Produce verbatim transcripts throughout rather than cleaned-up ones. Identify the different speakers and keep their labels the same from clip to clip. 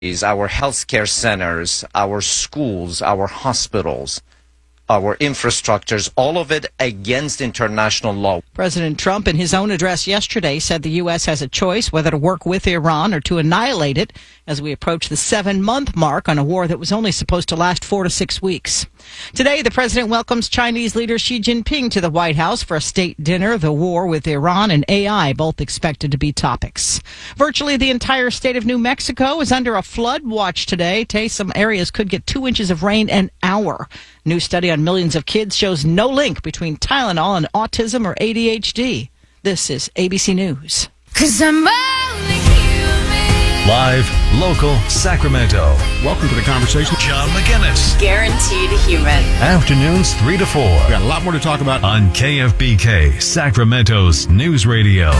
Speaker 1: our healthcare centers, our schools, our hospitals, our infrastructures, all of it against international law.
Speaker 2: President Trump, in his own address yesterday, said the U S has a choice whether to work with Iran or to annihilate it as we approach the seven-month mark on a war that was only supposed to last four to six weeks. Today, the president welcomes Chinese leader Xi Jinping to the White House for a state dinner. The war with Iran and A I both expected to be topics. Virtually the entire state of New Mexico is under a flood watch today. Today, some areas could get two inches of rain an hour. New study on millions of kids shows no link between Tylenol and autism or A D H D. This is A B C News.
Speaker 3: 'Cause I'm only human.
Speaker 4: Live, local, Sacramento.
Speaker 5: Welcome to the conversation.
Speaker 4: John McGinnis.
Speaker 3: Guaranteed human.
Speaker 4: Afternoons three to four.
Speaker 5: We got a lot more to talk about
Speaker 4: on K F B K, Sacramento's News Radio.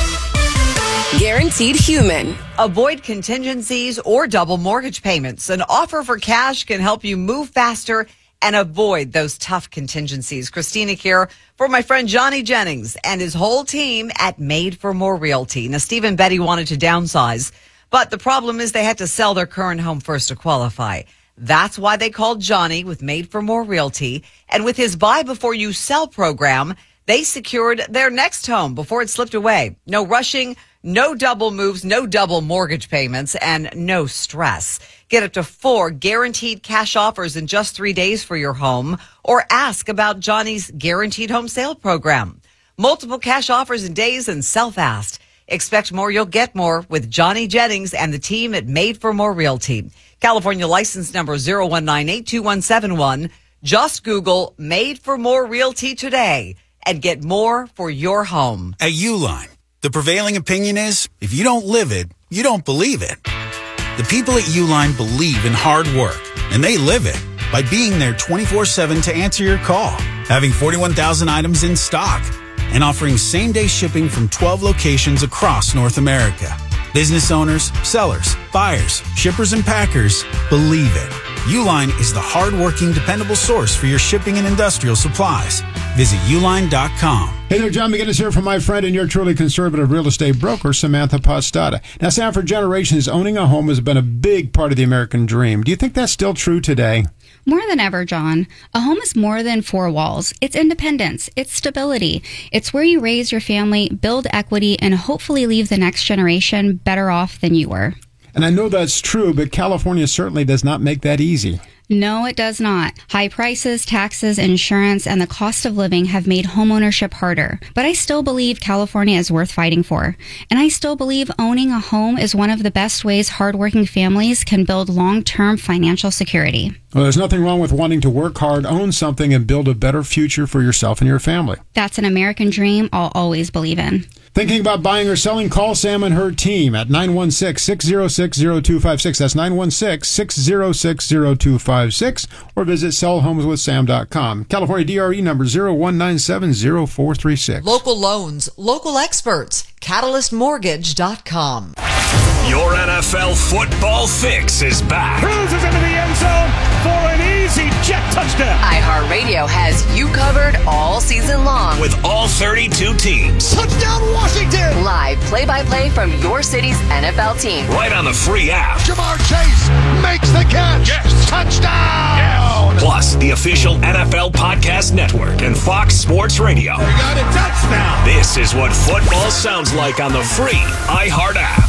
Speaker 3: Guaranteed human.
Speaker 6: Avoid contingencies or double mortgage payments. An offer for cash can help you move faster and avoid those tough contingencies. Christina here for my friend Johnny Jennings and his whole team at Made for More Realty. Now, Steve and Betty wanted to downsize, but the problem is they had to sell their current home first to qualify. That's why they called Johnny with Made for More Realty. And with his Buy Before You Sell program, they secured their next home before it slipped away. No rushing, no double moves, no double mortgage payments, and no stress. Get up to four guaranteed cash offers in just three days for your home, or ask about Johnny's Guaranteed Home Sale program. Multiple cash offers in days and sell fast. Expect more, you'll get more with Johnny Jennings and the team at Made for More Realty. California license number zero one nine eight two one seven one. Just Google Made for More Realty today and get more for your home.
Speaker 7: At Uline, the prevailing opinion is, if you don't live it, you don't believe it. The people at Uline believe in hard work, and they live it by being there twenty-four seven to answer your call, having forty-one thousand items in stock, and offering same-day shipping from twelve locations across North America. Business owners, sellers, buyers, shippers, and packers believe it. Uline is the hard-working, dependable source for your shipping and industrial supplies. Visit uline dot com.
Speaker 5: Hey there, John McGinnis here from my friend and your truly conservative real estate broker, Samantha Postada. Now, Sam, for generations, owning a home has been a big part of the American dream. Do you think that's still true today?
Speaker 8: More than ever, John. A home is more than four walls. It's independence. It's stability. It's where you raise your family, build equity, and hopefully leave the next generation better off than you were.
Speaker 5: And I know that's true, but California certainly does not make that easy.
Speaker 8: No, it does not. High prices, taxes, insurance, and the cost of living have made homeownership harder. But I still believe California is worth fighting for. And I still believe owning a home is one of the best ways hardworking families can build long-term financial security.
Speaker 5: Well, there's nothing wrong with wanting to work hard, own something, and build a better future for yourself and your family.
Speaker 8: That's an American dream I'll always believe in.
Speaker 5: Thinking about buying or selling? Call Sam and her team at nine one six, six zero six, zero two five six. That's nine one six, six zero six, zero two five six. Or visit sell homes with sam dot com. California D R E number zero one nine seven zero four three six.
Speaker 6: Local loans, local experts, catalyst mortgage dot com.
Speaker 4: Your N F L football fix is back.
Speaker 9: Cruises into the end zone for an easy jet touchdown.
Speaker 3: iHeartRadio has you covered all season long
Speaker 4: With all thirty-two teams.
Speaker 9: Touchdown Washington.
Speaker 3: live play-by-play from your city's N F L team.
Speaker 4: Right on the free app.
Speaker 9: Jamar Chase makes the catch. Yes. Touchdown. Yes.
Speaker 4: Plus, the official N F L Podcast Network and Fox Sports Radio.
Speaker 9: We got a touchdown.
Speaker 4: This is what football sounds like on the free iHeart app.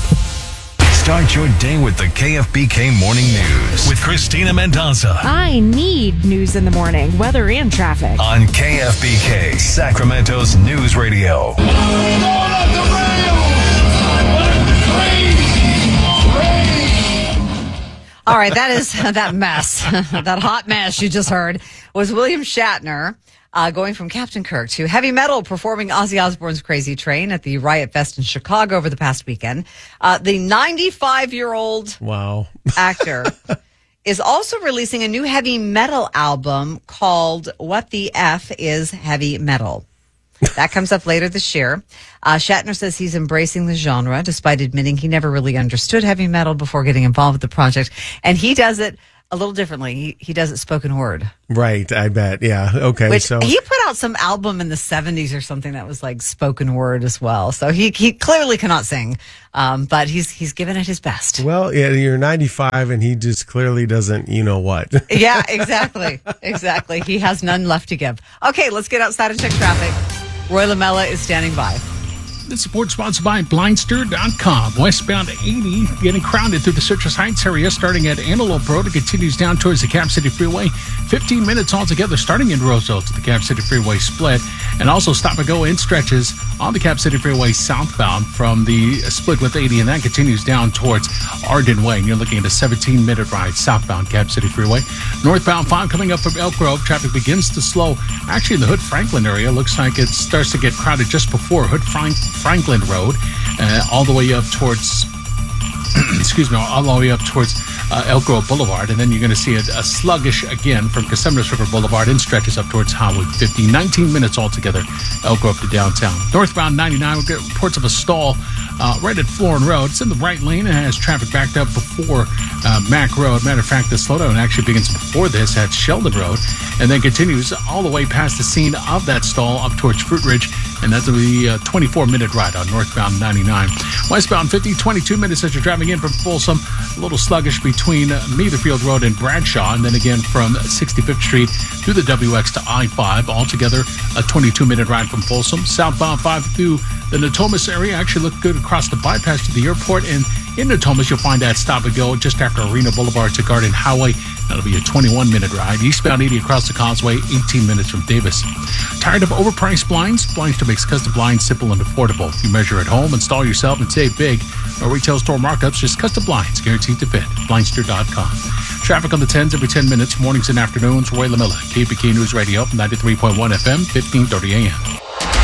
Speaker 4: Start your day with the K F B K Morning News with Christina Mendoza
Speaker 10: I need news in the morning, weather and traffic.
Speaker 4: on K F B K, Sacramento's News Radio.
Speaker 6: All right, that is that mess, that hot mess you just heard was William Shatner uh, going from Captain Kirk to heavy metal, performing Ozzy Osbourne's Crazy Train at the Riot Fest in Chicago over the past weekend. Uh, the ninety-five-year-old
Speaker 5: Wow.
Speaker 6: actor is also releasing a new heavy metal album called What the F is Heavy Metal. That comes up later this year. Uh, Shatner says he's embracing the genre, despite admitting he never really understood heavy metal before getting involved with the project. And he does it a little differently. He, he does it spoken word.
Speaker 11: Right, I bet. Yeah. Okay.
Speaker 6: Which
Speaker 11: so
Speaker 6: he put out some album in the seventies or something that was like spoken word as well. So he he clearly cannot sing, um, but he's he's given it his best.
Speaker 11: Well, yeah, you're ninety-five, and he just clearly doesn't. You know what?
Speaker 6: Yeah, exactly, exactly. He has none left to give. Okay, let's get outside and check traffic. Roy Lamella is standing by.
Speaker 12: This report sponsored by Blindster dot com. Westbound eighty getting crowded through the Citrus Heights area starting at Antelope Road. It continues down towards the Cap City Freeway. fifteen minutes altogether starting in Roseville to the Cap City Freeway split. And also stop and go in stretches on the Cap City Freeway southbound from the split with eighty. And that continues down towards Arden Way. And you're looking at a seventeen minute ride southbound Cap City Freeway. Northbound five coming up from Elk Grove. Traffic begins to slow. Actually, in the Hood Franklin area, looks like it starts to get crowded just before Hood Frank. Franklin Road, uh, all the way up towards, excuse me, all the way up towards uh, Elk Grove Boulevard. And then you're going to see a, a sluggish again from Casumnas River Boulevard and stretches up towards Highway fifty. nineteen minutes altogether, Elk Grove to downtown. Northbound ninety-nine, we get reports of a stall uh, right at Florin Road. It's in the right lane and has traffic backed up before uh, Mack Road. Matter of fact, the slowdown actually begins before this at Sheldon Road and then continues all the way past the scene of that stall up towards Fruit Ridge. And that's will be a twenty-four minute ride on northbound ninety-nine. Westbound fifty, twenty-two minutes as you're driving in from Folsom. A little sluggish between Netherfield Road and Bradshaw. And then again from sixty-fifth Street through the W X to I five. Altogether, a twenty-two minute ride from Folsom. Southbound five through the Natomas area. Actually look good across the bypass to the airport. And in Natomas, you'll find that stop and go just after Arena Boulevard to Garden Highway. That'll be a twenty-one minute ride. Eastbound eighty across the Causeway, eighteen minutes from Davis. Tired of overpriced blinds? Blindster makes custom blinds simple and affordable. You measure at home, install yourself, and save big. No retail store markups, just custom blinds, guaranteed to fit. Blindster dot com. Traffic on the tens every ten minutes, mornings and afternoons. Roy Lamella, K P K News Radio, ninety-three point one F M, fifteen thirty A M.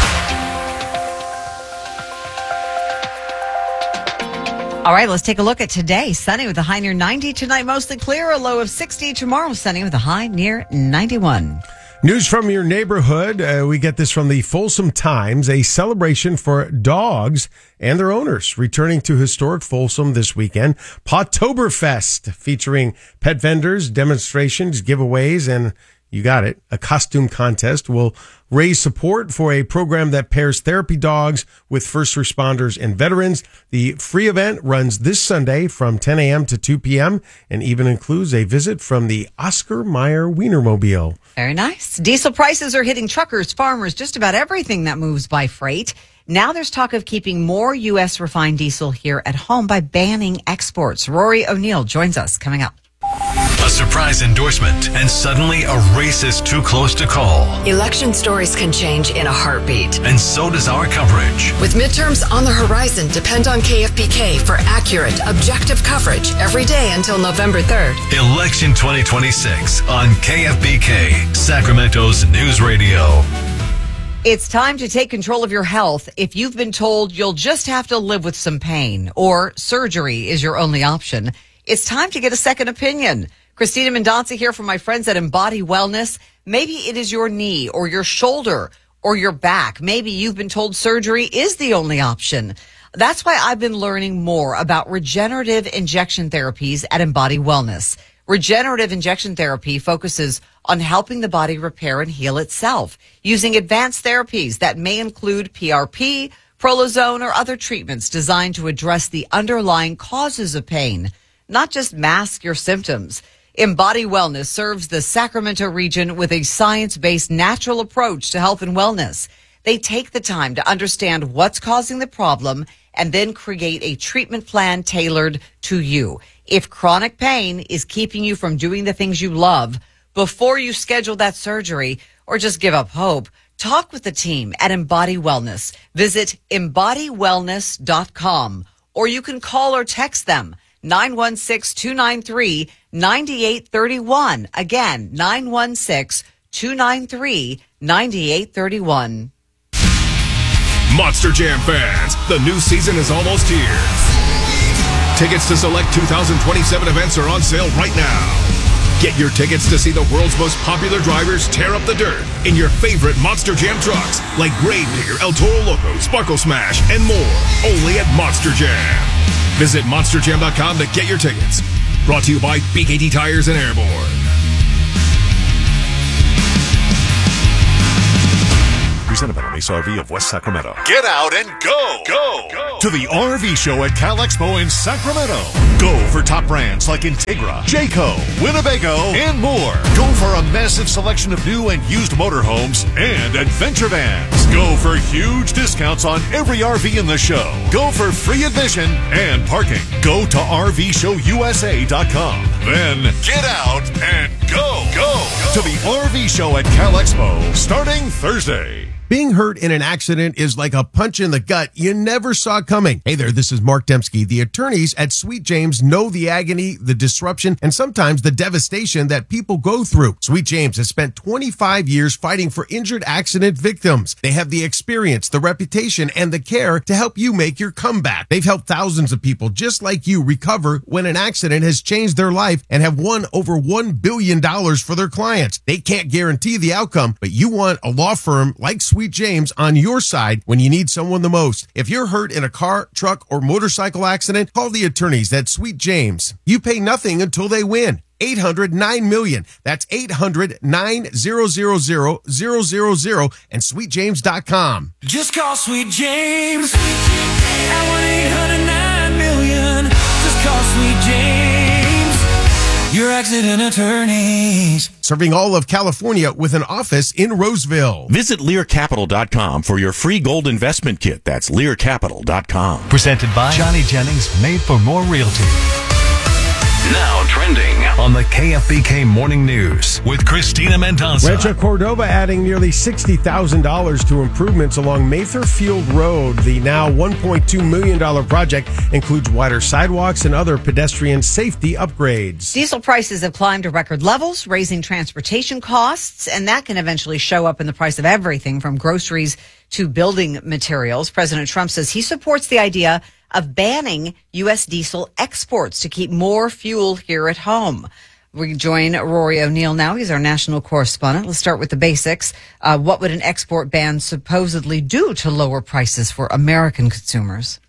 Speaker 6: All right, let's take a look at today. Sunny with a high near ninety. Tonight, mostly clear, a low of sixty. Tomorrow, sunny with a high near ninety-one.
Speaker 11: News from your neighborhood. Uh, we get this from the Folsom Times. A celebration for dogs and their owners returning to historic Folsom this weekend. Pottoberfest, featuring pet vendors, demonstrations, giveaways, and you got it, a costume contest will raise support for a program that pairs therapy dogs with first responders and veterans. The free event runs this Sunday from ten a.m. to two p.m. and even includes a visit from the Oscar Mayer Wienermobile.
Speaker 6: Very nice. Diesel prices are hitting truckers, farmers, just about everything that moves by freight. Now there's talk of keeping more U S refined diesel here at home by banning exports. Rory O'Neill joins us coming up.
Speaker 4: A surprise endorsement, and suddenly a race is too close to call.
Speaker 3: Election stories can change in a heartbeat.
Speaker 4: And so does our coverage.
Speaker 3: With midterms on the horizon, depend on K F B K for accurate, objective coverage every day until November third.
Speaker 4: Election twenty twenty-six on K F B K, Sacramento's news radio.
Speaker 6: It's time to take control of your health. If you've been told you'll just have to live with some pain or surgery is your only option, it's time to get a second opinion. Christina Mendonca here from my friends at Embody Wellness. Maybe it is your knee or your shoulder or your back. Maybe you've been told surgery is the only option. That's why I've been learning more about regenerative injection therapies at Embody Wellness. Regenerative injection therapy focuses on helping the body repair and heal itself using advanced therapies that may include P R P, Prolozone, or other treatments designed to address the underlying causes of pain, not just mask your symptoms. Embody Wellness serves the Sacramento region with a science-based natural approach to health and wellness. They take the time to understand what's causing the problem and then create a treatment plan tailored to you. If chronic pain is keeping you from doing the things you love, before you schedule that surgery or just give up hope, talk with the team at Embody Wellness. Visit embody wellness dot com or you can call or text them nine one six, two nine three, nine eight three one. Again, nine one six, two nine three, nine eight three one.
Speaker 13: Monster Jam fans, the new season is almost here. Tickets to select two thousand twenty-seven events are on sale right now. Get your tickets to see the world's most popular drivers tear up the dirt in your favorite Monster Jam trucks like Grave Digger, El Toro Loco, Sparkle Smash, and more. Only at Monster Jam. Visit monster jam dot com to get your tickets. Brought to you by B K T Tires and Airborne. Presented by Mesa R V of West Sacramento.
Speaker 14: Get out and go. Go. Go. To the R V show at Cal Expo in Sacramento. Go for top brands like Integra, Jayco, Winnebago, and more. Go for a massive selection of new and used motorhomes and adventure vans. Go for huge discounts on every R V in the show. Go for free admission and parking. Go to R V show U S A dot com. Then get out and go. Go. To the R V show at Cal Expo starting Thursday.
Speaker 11: Being hurt in an accident is like a punch in the gut you never saw coming. Hey there, this is Mark Dembski. The attorneys at Sweet James know the agony, the disruption, and sometimes the devastation that people go through. Sweet James has spent twenty-five years fighting for injured accident victims. They have the experience, the reputation, and the care to help you make your comeback. They've helped thousands of people just like you recover when an accident has changed their life and have won over one billion dollars for their clients. They can't guarantee the outcome, but you want a law firm like Sweet Sweet James on your side when you need someone the most. If you're hurt in a car, truck, or motorcycle accident, call the attorneys at Sweet James. You pay nothing until they win. eight hundred nine million. That's eight hundred nine hundred and sweet james dot com.
Speaker 15: Just call Sweet James at one eight hundred nine million. Just call Sweet James, your accident attorneys.
Speaker 11: Serving all of California with an office in Roseville.
Speaker 16: Visit Lear Capital dot com for your free gold investment kit. That's Lear Capital dot com.
Speaker 17: Presented by Johnny Jennings, made for more realty.
Speaker 4: Now trending on the K F B K Morning News with Christina Mendoza.
Speaker 11: Rancho Cordova adding nearly sixty thousand dollars to improvements along Mather Field Road. The now one point two million dollars project includes wider sidewalks and other pedestrian safety upgrades.
Speaker 6: Diesel prices have climbed to record levels, raising transportation costs, and that can eventually show up in the price of everything from groceries to building materials. President Trump says he supports the idea of banning U S diesel exports to keep more fuel here at home. We join Rory O'Neill now. He's our national correspondent. Let's start with the basics. Uh, what would an export ban supposedly do to lower prices for American consumers?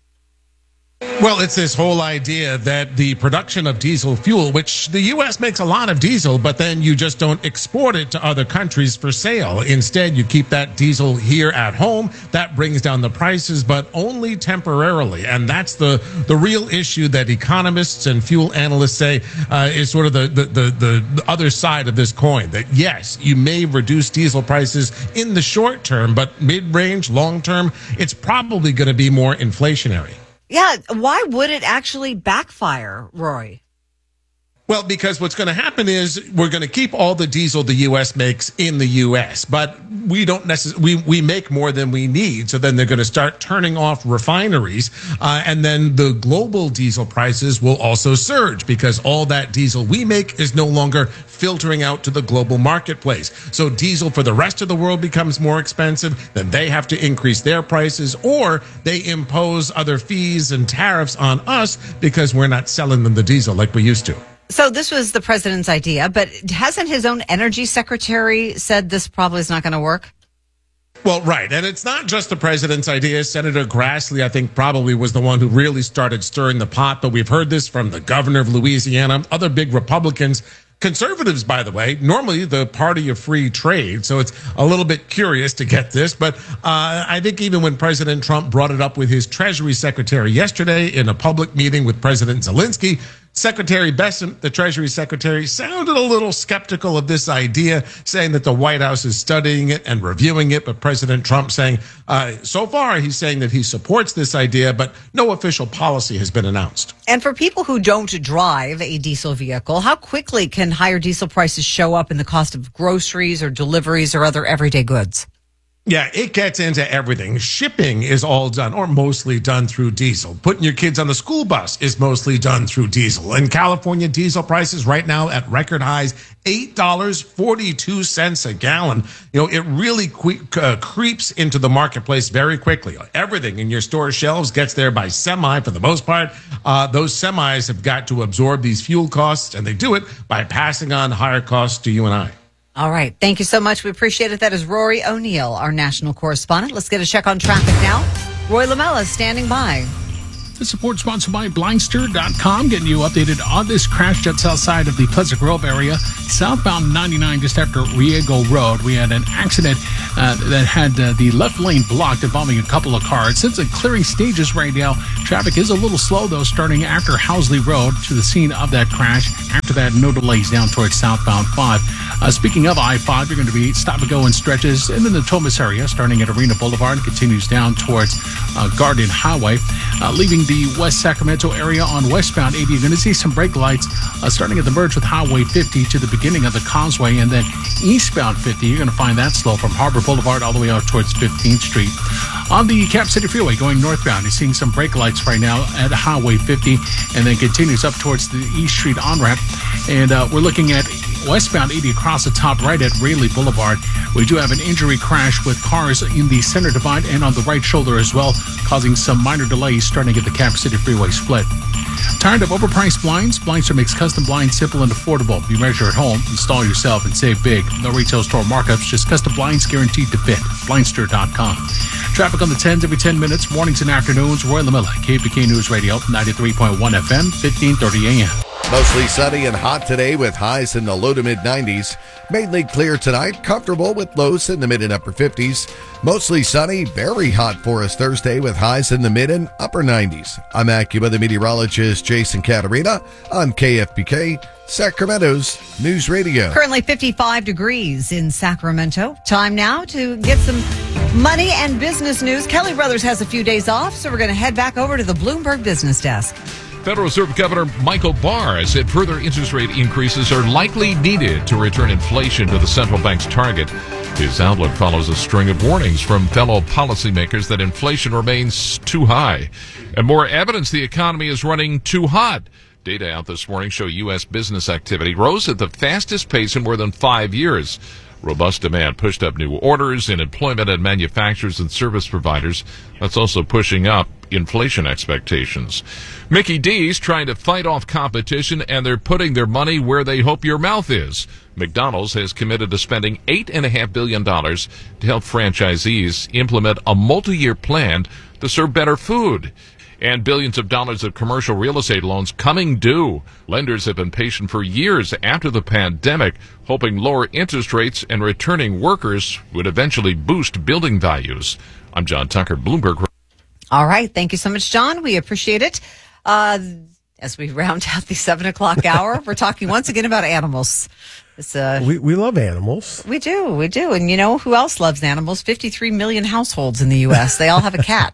Speaker 18: Well, it's this whole idea that the production of diesel fuel, which the U S makes a lot of diesel, but then you just don't export it to other countries for sale. Instead, you keep that diesel here at home. That brings down the prices, but only temporarily. And that's the, the real issue that economists and fuel analysts say uh, is sort of the, the, the, the other side of this coin. That, yes, you may reduce diesel prices in the short term, but mid-range, long-term, it's probably going to be more inflationary.
Speaker 6: Yeah, why would it actually backfire, Roy?
Speaker 18: Well, because what's going to happen is we're going to keep all the diesel the U S makes in the U S, but we don't necessarily, we, we make more than we need. So then they're going to start turning off refineries. Uh, and then the global diesel prices will also surge because all that diesel we make is no longer filtering out to the global marketplace. So diesel for the rest of the world becomes more expensive. Then they have to increase their prices, or they impose other fees and tariffs on us because we're not selling them the diesel like we used to.
Speaker 6: So this was the president's idea, but hasn't his own energy secretary said this probably is not going to work?
Speaker 18: Well, right. And it's not just the president's idea. Senator Grassley, I think, probably was the one who really started stirring the pot. But we've heard this from the governor of Louisiana, other big Republicans. Conservatives, by the way, normally the party of free trade, so it's a little bit curious to get this. But uh, I think even when President Trump brought it up with his Treasury Secretary yesterday in a public meeting with President Zelensky, Secretary Bessent, the Treasury Secretary, sounded a little skeptical of this idea, saying that the White House is studying it and reviewing it. But President Trump saying, uh, so far, he's saying that he supports this idea, but no official policy has been announced.
Speaker 6: And for people who don't drive a diesel vehicle, how quickly can higher diesel prices show up in the cost of groceries or deliveries or other everyday goods?
Speaker 18: Yeah, it gets into everything. Shipping is all done or mostly done through diesel. Putting your kids on the school bus is mostly done through diesel. In California, diesel prices right now at record highs, eight dollars and forty-two cents a gallon. You know, it really que- uh, creeps into the marketplace very quickly. Everything in your store shelves gets there by semi for the most part. Uh, those semis have got to absorb these fuel costs, and they do it by passing on higher costs to you and I.
Speaker 6: All right. Thank you so much. We appreciate it. That is Rory O'Neill, our national correspondent. Let's get a check on traffic now. Roy Lamella standing by.
Speaker 12: The support sponsored by Blindster dot com, getting you updated on this crash just outside of the Pleasant Grove area, southbound ninety-nine, just after Riego Road. We had an accident uh, that had uh, the left lane blocked, involving a couple of cars. Since the clearing stages right now, traffic is a little slow, though, starting after Housley Road to the scene of that crash. After that, no delays down towards southbound five. Uh, speaking of I five, you're going to be stop and go in stretches in the Natomas area, starting at Arena Boulevard, and continues down towards uh, Garden Highway. Uh, leaving the West Sacramento area on westbound eighty, you're going to see some brake lights uh, starting at the merge with Highway fifty to the beginning of the Causeway, and then eastbound fifty, you're going to find that slow from Harbor Boulevard all the way out towards fifteenth Street. On the Cap City Freeway going northbound, you're seeing some brake lights right now at Highway fifty, and then continues up towards the East Street on-ramp. And uh, we're looking at westbound eighty across the top right at Raleigh Boulevard. We do have an injury crash with cars in the center divide and on the right shoulder as well, causing some minor delays starting at the Cap City Freeway split. Tired of overpriced blinds? Blindster makes custom blinds simple and affordable. You measure at home, install yourself, and save big. No retail store markups, just custom blinds guaranteed to fit. Blindster dot com. Traffic on the tens every ten minutes, mornings and afternoons. Roy LaMilla, K F B K News Radio, ninety-three point one F M, fifteen thirty A M.
Speaker 19: Mostly sunny and hot today with highs in the low to mid nineties. Mainly clear tonight, comfortable with lows in the mid and upper fifties. Mostly sunny, very hot for us Thursday with highs in the mid and upper nineties. I'm AccuWeather meteorologist Jason Caterina on K F B K, Sacramento's News Radio.
Speaker 6: Currently fifty-five degrees in Sacramento. Time now to get some money and business news. Kelly Brothers has a few days off, so we're going to head back over to the Bloomberg Business Desk.
Speaker 20: Federal Reserve Governor Michael Barr said further interest rate increases are likely needed to return inflation to the central bank's target. His outlook follows a string of warnings from fellow policymakers that inflation remains too high, and more evidence the economy is running too hot. Data out this morning show U S business activity rose at the fastest pace in more than five years. Robust demand pushed up new orders in employment at manufacturers and service providers. That's also pushing up inflation expectations. Mickey D's trying to fight off competition, and they're putting their money where they hope your mouth is. McDonald's has committed to spending eight point five billion dollars to help franchisees implement a multi-year plan to serve better food. And billions of dollars of commercial real estate loans coming due. Lenders have been patient for years after the pandemic, hoping lower interest rates and returning workers would eventually boost building values. I'm John Tucker, Bloomberg.
Speaker 6: All right. Thank you so much, John. We appreciate it. Uh, as we round out the seven o'clock hour, we're talking once again about animals. It's, uh,
Speaker 11: we, we love animals.
Speaker 6: We do. We do. And you know who else loves animals? fifty-three million households in the U S. They all have a cat.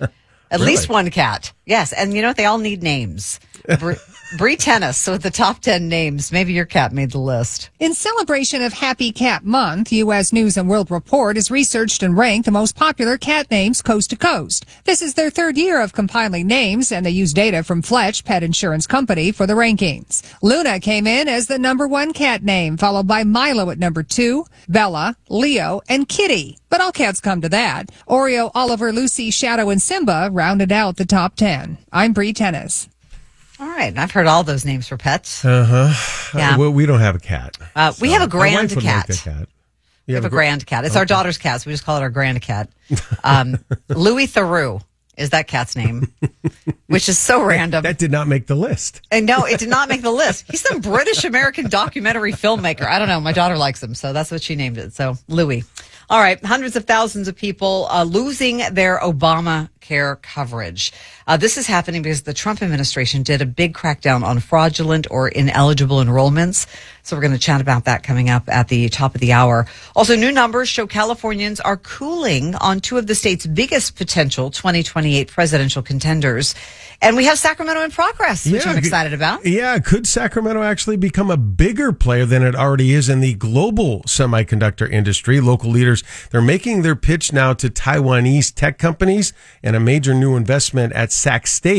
Speaker 6: At
Speaker 11: Really?
Speaker 6: least one cat. Yes. And you know, they all need names. Bree, Bree Tennis. So the top ten names. Maybe your cat made the list.
Speaker 21: In celebration of Happy Cat Month, U S News and World Report has researched and ranked the most popular cat names coast to coast. This is their third year of compiling names, and they use data from Fletch Pet Insurance Company for the rankings. Luna came in as the number one cat name, followed by Milo at number two, Bella, Leo, and Kitty. But all cats come to that. Oreo, Oliver, Lucy, Shadow, and Simba rounded out the top ten. I'm Bree Tennis.
Speaker 6: All right. I've heard all those names for pets.
Speaker 11: Uh-huh.
Speaker 6: Yeah.
Speaker 11: Uh, well, we don't have a cat.
Speaker 6: Uh, we
Speaker 11: so
Speaker 6: have a
Speaker 11: my
Speaker 6: grand
Speaker 11: wife would
Speaker 6: cat.
Speaker 11: like a cat.
Speaker 6: We
Speaker 11: You
Speaker 6: have a
Speaker 11: gr-
Speaker 6: grand cat. It's
Speaker 11: Okay.
Speaker 6: our daughter's cat, so we just call it our grand cat. Um, Louis Theroux is that cat's name, which is so random.
Speaker 11: That did not make the list.
Speaker 6: And no, it did not make the list. He's some British-American documentary filmmaker. I don't know. My daughter likes him, so that's what she named it. So, Louis. All right. Hundreds of thousands of people uh, losing their Obamacare coverage. Uh, this is happening because the Trump administration did a big crackdown on fraudulent or ineligible enrollments. So we're going to chat about that coming up at the top of the hour. Also, new numbers show Californians are cooling on two of the state's biggest potential twenty twenty-eight presidential contenders. And we have Sacramento in progress, which
Speaker 11: Yeah,
Speaker 6: I'm excited about.
Speaker 11: Yeah, could Sacramento actually become a bigger player than it already is in the global semiconductor industry? Local leaders, they're making their pitch now to Taiwanese tech companies, and a major new investment at Sac State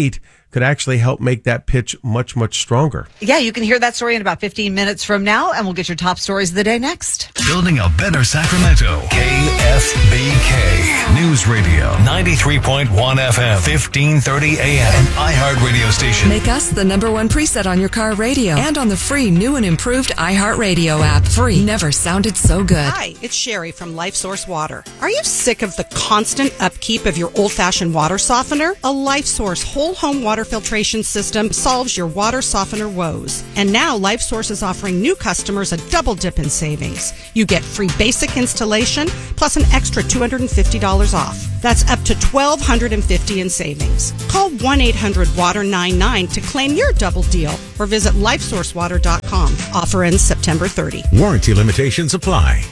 Speaker 11: could actually help make that pitch much, much stronger.
Speaker 6: Yeah, you can hear that story in about fifteen minutes from now, and we'll get your top stories of the day next.
Speaker 17: Building a better Sacramento. K F B K News Radio. ninety-three point one F M. fifteen thirty A M. An iHeart radio station.
Speaker 3: Make us the number one preset on your car radio and on the free new and improved iHeartRadio app. Free. Never sounded so good.
Speaker 1: Hi, it's Sherry from LifeSource Water. Are you sick of the constant upkeep of your old-fashioned water softener? A LifeSource whole home water filtration system solves your water softener woes. And now LifeSource is offering new customers a double dip in savings. You get free basic installation plus an extra two hundred fifty dollars off. That's up to twelve fifty dollars in savings. Call one eight hundred water ninety-nine to claim your double deal or visit lifesource water dot com. Offer ends September thirtieth.
Speaker 22: Warranty limitations apply.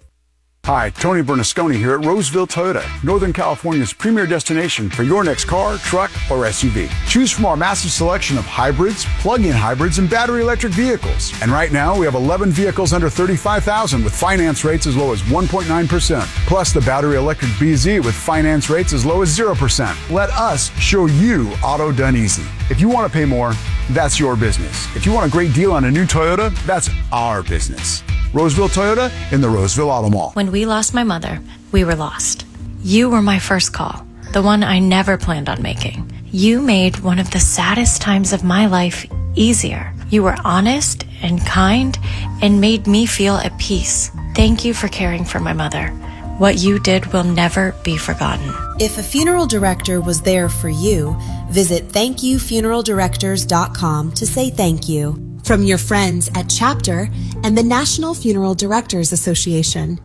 Speaker 23: Hi, Tony Bernasconi here at Roseville Toyota, Northern California's premier destination for your next car, truck, or S U V. Choose from our massive selection of hybrids, plug-in hybrids, and battery electric vehicles. And right now, we have eleven vehicles under thirty-five thousand dollars with finance rates as low as one point nine percent. Plus the battery electric B Z with finance rates as low as zero percent. Let us show you auto done easy. If you want to pay more, that's your business. If you want a great deal on a new Toyota, that's our business. Roseville Toyota in the Roseville Auto Mall.
Speaker 24: When we lost my mother, we were lost. You were my first call, the one I never planned on making. You made one of the saddest times of my life easier. You were honest and kind and made me feel at peace. Thank you for caring for my mother. What you did will never be forgotten.
Speaker 25: If a funeral director was there for you, visit thank you funeral directors dot com to say thank you. From your friends at Chapter and the National Funeral Directors Association.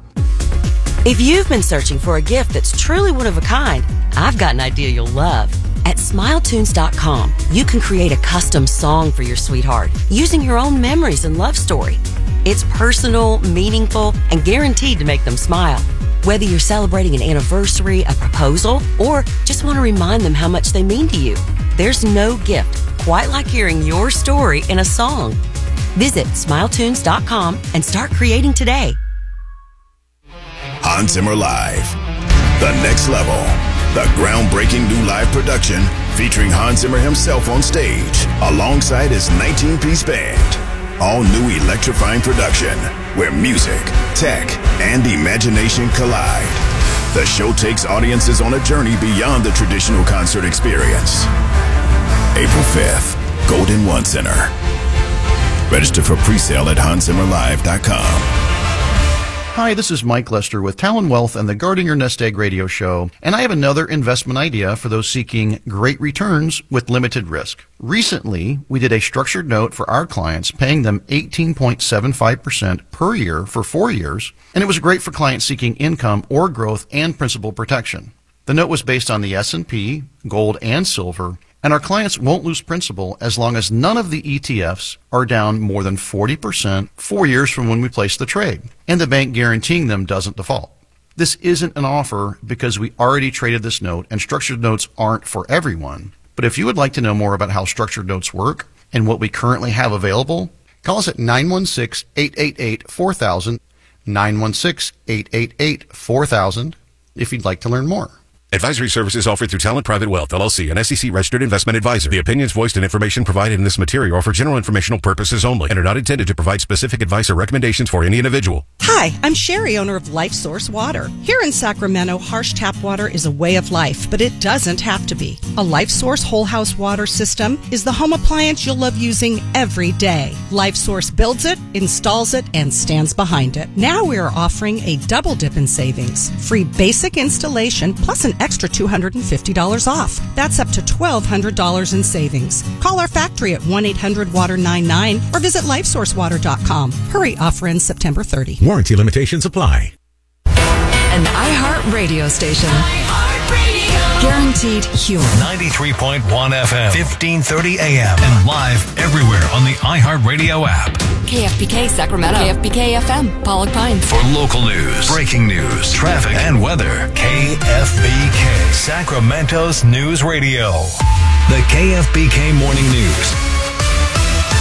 Speaker 26: If you've been searching for a gift that's truly one of a kind, I've got an idea you'll love. At smile tunes dot com, you can create a custom song for your sweetheart using your own memories and love story. It's personal, meaningful, and guaranteed to make them smile. Whether you're celebrating an anniversary, a proposal, or just want to remind them how much they mean to you, there's no gift quite like hearing your story in a song. Visit smile tunes dot com and start creating today.
Speaker 4: Hans Zimmer Live. The next level. The groundbreaking new live production featuring Hans Zimmer himself on stage alongside his nineteen-piece band. All new electrifying production where music, tech, and imagination collide. The show takes audiences on a journey beyond the traditional concert experience. April fifth, Golden One Center. Register for pre-sale at hans zimmer live dot com.
Speaker 27: Hi, this is Mike Lester with Talon Wealth and the Guarding Your Nest Egg radio show, and I have another investment idea for those seeking great returns with limited risk. Recently, we did a structured note for our clients, paying them eighteen point seven five percent per year for four years, and it was great for clients seeking income or growth and principal protection. The note was based on the S and P, gold, and silver, and our clients won't lose principal as long as none of the E T Fs are down more than forty percent four years from when we place the trade, and the bank guaranteeing them doesn't default. This isn't an offer because we already traded this note, and structured notes aren't for everyone. But if you would like to know more about how structured notes work and what we currently have available, call us at nine one six, eight eight eight, four thousand, nine one six, eight eight eight, four thousand, if you'd like to learn more.
Speaker 22: Advisory services offered through Talent Private Wealth, L L C, an S E C-registered investment advisor. The opinions voiced and information provided in this material are for general informational purposes only and are not intended to provide specific advice or recommendations for any individual.
Speaker 1: Hi, I'm Sherry, owner of LifeSource Water. Here in Sacramento, harsh tap water is a way of life, but it doesn't have to be. A LifeSource whole house water system is the home appliance you'll love using every day. LifeSource builds it, installs it, and stands behind it. Now we are offering a double dip in savings. Free basic installation plus an extra two hundred fifty dollars off. That's up to twelve hundred dollars in savings. Call our factory at one eight hundred water ninety-nine or visit lifesource water dot com. Hurry, offer ends September thirtieth.
Speaker 22: Warranty limitations apply.
Speaker 3: An iHeart radio station. Guaranteed humor.
Speaker 17: ninety-three point one F M, fifteen thirty A M, and live everywhere on the iHeartRadio app.
Speaker 3: K F B K Sacramento. K F B K F M, Pollock Pines.
Speaker 17: For local news, breaking news, traffic, and weather, K F B K, Sacramento's news radio. The K F B K Morning News.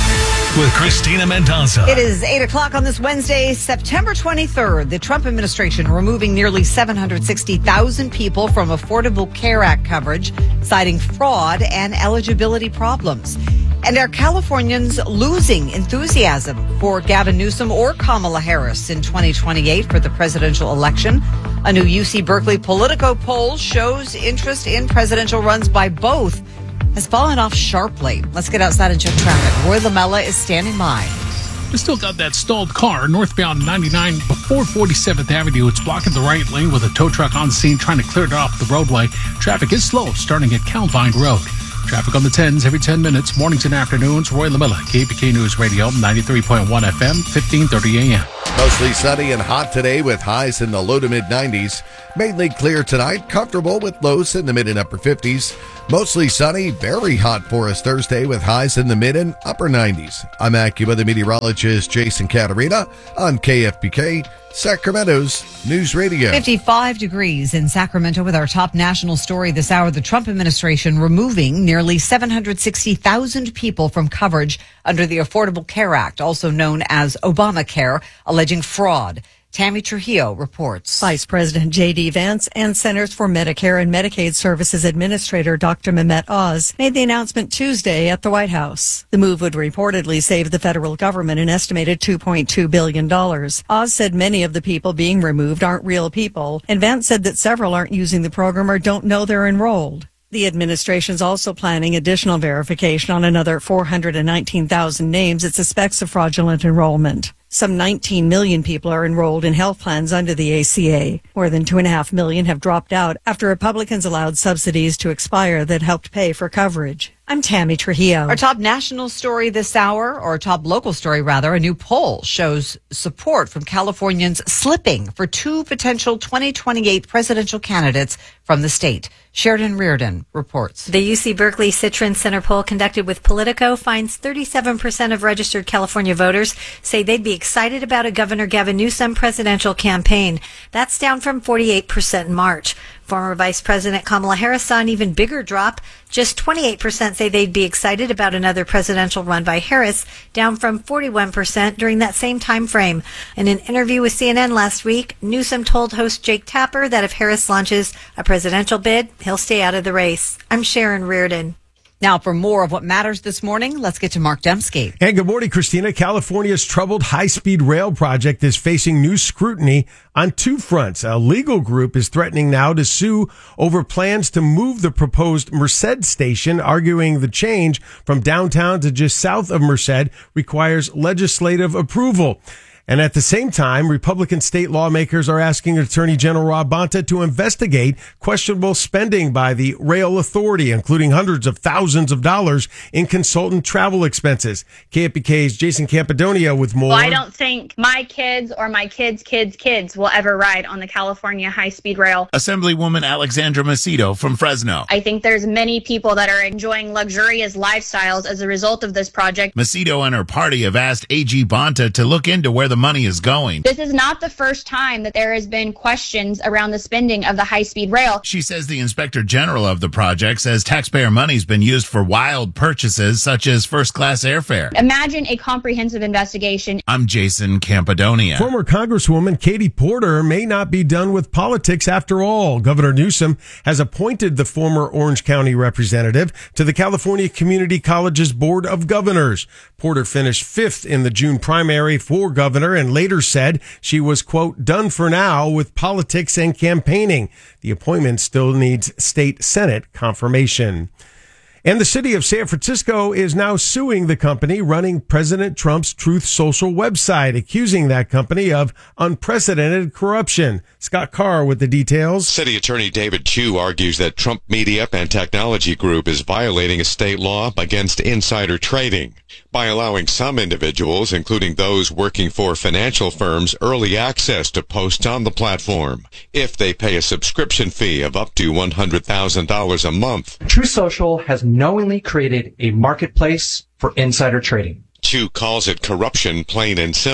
Speaker 17: with Christina Mendoza.
Speaker 6: It is eight o'clock on this Wednesday, September twenty-third. The Trump administration removing nearly seven hundred sixty thousand people from Affordable Care Act coverage, citing fraud and eligibility problems. And are Californians losing enthusiasm for Gavin Newsom or Kamala Harris in twenty twenty-eight for the presidential election? A new U C Berkeley Politico poll shows interest in presidential runs by both has fallen off sharply. Let's get outside and check traffic. Roy Lamella is standing by.
Speaker 12: We still got that stalled car northbound ninety-nine before forty-seventh Avenue. It's blocking the right lane with a tow truck on scene trying to clear it off the roadway. Traffic is slow starting at Calvine Road. Traffic on the tens every ten minutes, mornings and afternoons. Roy Lamella, K P K News Radio, ninety-three point one F M, fifteen thirty A M.
Speaker 19: Mostly sunny and hot today with highs in the low to mid nineties. Mainly clear tonight, comfortable with lows in the mid and upper fifties. Mostly sunny, very hot for us Thursday with highs in the mid and upper nineties. I'm AccuWeather meteorologist Jason Caterina on K F B K, Sacramento's News Radio.
Speaker 6: fifty-five degrees in Sacramento with our top national story this hour. The Trump administration removing nearly seven hundred sixty thousand people from coverage under the Affordable Care Act, also known as Obamacare, alleging fraud. Tammy Trujillo reports.
Speaker 2: Vice President J D. Vance and Centers for Medicare and Medicaid Services Administrator Doctor Mehmet Oz made the announcement Tuesday at the White House. The move would reportedly save the federal government an estimated two point two billion dollars. Oz said many of the people being removed aren't real people, and Vance said that several aren't using the program or don't know they're enrolled. The administration's also planning additional verification on another four hundred nineteen thousand names it suspects of fraudulent enrollment. Some nineteen million people are enrolled in health plans under the A C A. More than two point five million have dropped out after Republicans allowed subsidies to expire that helped pay for coverage. I'm Tammy Trujillo.
Speaker 6: Our top national story this hour, or top local story rather, a new poll shows support from Californians slipping for two potential twenty twenty-eight presidential candidates from the state. Sheridan Reardon reports.
Speaker 5: The U C Berkeley Citron Center poll conducted with Politico finds thirty-seven percent of registered California voters say they'd be excited about a Governor Gavin Newsom presidential campaign. That's down from forty-eight percent in March. Former Vice President Kamala Harris saw an even bigger drop. Just twenty-eight percent say they'd be excited about another presidential run by Harris, down from forty-one percent during that same time frame. In an interview with C N N last week, Newsom told host Jake Tapper that if Harris launches a presidential bid, he'll stay out of the race. I'm Sharon Reardon.
Speaker 6: Now, for more of what matters this morning, let's get to Mark Dembski.
Speaker 11: And good morning, Christina. California's troubled high-speed rail project is facing new scrutiny on two fronts. A legal group is threatening now to sue over plans to move the proposed Merced station, arguing the change from downtown to just south of Merced requires legislative approval. And at the same time, Republican state lawmakers are asking Attorney General Rob Bonta to investigate questionable spending by the rail authority, including hundreds of thousands of dollars in consultant travel expenses. K F B K's Jason Campidonia with more.
Speaker 7: Well, I don't think my kids or my kids' kids' kids will ever ride on the California high-speed rail.
Speaker 8: Assemblywoman Alexandra Macedo from Fresno.
Speaker 7: I think there's many people that are enjoying luxurious lifestyles as a result of this project.
Speaker 8: Macedo and her party have asked A G Bonta to look into where the money is going.
Speaker 7: This is not the first time that there has been questions around the spending of the high-speed rail.
Speaker 8: She says the inspector general of the project says taxpayer money's been used for wild purchases such as first-class airfare.
Speaker 7: Imagine a comprehensive investigation.
Speaker 8: I'm Jason Campidonia.
Speaker 11: Former Congresswoman Katie Porter may not be done with politics after all. Governor Newsom has appointed the former Orange County representative to the California Community College's Board of Governors. Porter finished fifth in the June primary for governor and later said she was, quote, done for now with politics and campaigning. The appointment still needs state Senate confirmation. And the city of San Francisco is now suing the company running President Trump's Truth Social website, accusing that company of unprecedented corruption. Scott Carr with the details.
Speaker 9: City Attorney David Chu argues that Trump Media and Technology Group is violating a state law against insider trading by allowing some individuals, including those working for financial firms, early access to posts on the platform if they pay a subscription fee of up to one hundred thousand dollars a month.
Speaker 10: Truth Social has knowingly created a marketplace for insider trading.
Speaker 9: Chu calls it corruption, plain and simple.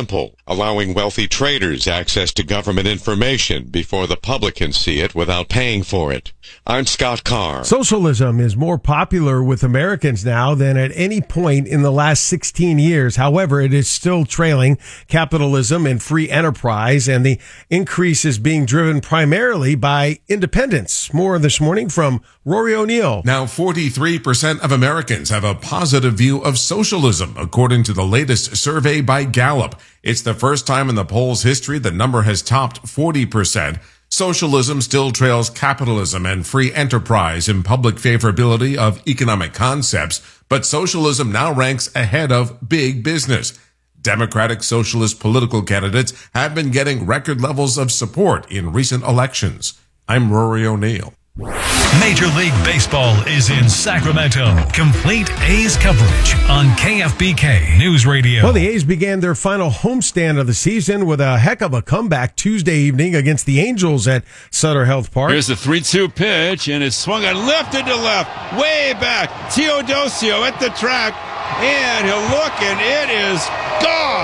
Speaker 9: allowing wealthy traders access to government information before the public can see it without paying for it. I'm Scott Carr.
Speaker 11: Socialism is more popular with Americans now than at any point in the last sixteen years. However, it is still trailing capitalism and free enterprise, and the increase is being driven primarily by independence. More this morning from Rory O'Neill.
Speaker 13: Now, forty-three percent of Americans have a positive view of socialism, according to the latest survey by Gallup. It's the first time in the poll's history the number has topped forty percent. Socialism still trails capitalism and free enterprise in public favorability of economic concepts, but socialism now ranks ahead of big business. Democratic socialist political candidates have been getting record levels of support in recent elections. I'm Rory O'Neill.
Speaker 17: Major League Baseball is in Sacramento. Complete A's coverage on K F B K News Radio.
Speaker 11: Well, the A's began their final homestand of the season with a heck of a comeback Tuesday evening against the Angels at Sutter Health Park.
Speaker 14: Here's the three two pitch, and it's swung on lifted to left, way back. Teodosio at the track, and he'll look, and it is gone.